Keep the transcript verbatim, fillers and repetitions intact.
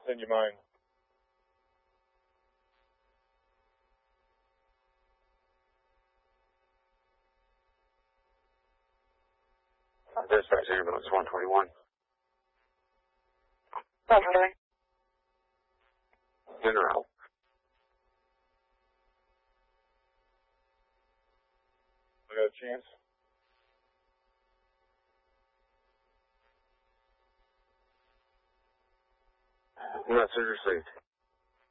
send you mine. Dispatch ambulance one twenty-one. one twenty-one. In or out? I got a chance. Message received.